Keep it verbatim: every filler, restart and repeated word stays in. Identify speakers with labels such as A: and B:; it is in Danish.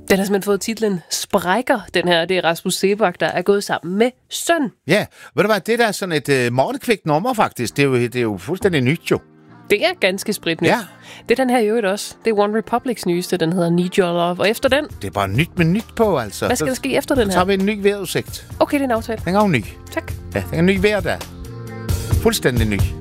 A: Den har simpelthen fået titlen Sprækker, den her. Det er Rasmus Seebach, der er gået sammen med søn.
B: Ja, ved du hvad, det der er sådan et øh, morgenkvikt nummer faktisk. Det er, jo, det er jo fuldstændig nyt jo.
A: Det er ganske spritnyt.
B: Ja.
A: Det er den her i øvrigt også. Det er One Republics nyeste, den hedder Need Your Love. Og efter den...
B: Det er bare nyt med nyt på, altså.
A: Hvad skal der ske efter den her?
B: Så tager vi en ny vejrudsigt.
A: Okay, det er en aftale.
B: Den er jo ny.
A: Tak.
B: Ja, den er ny hver dag. Fuldstændig ny.